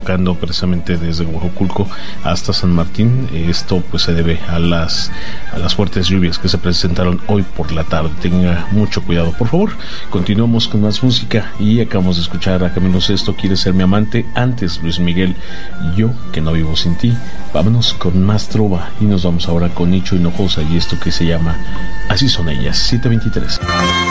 tocando precisamente desde Huajuculco hasta San Martín. Esto pues se debe a las fuertes lluvias que se presentaron hoy por la tarde. Tenga mucho cuidado, por favor. Continuamos con más música y acabamos de escuchar a Camilo Sesto, Quieres ser mi amante. Antes Luis Miguel, Yo que no vivo sin ti. Vámonos con más trova y nos vamos ahora con Nicho Hinojosa y esto que se llama Así son ellas. 7:23.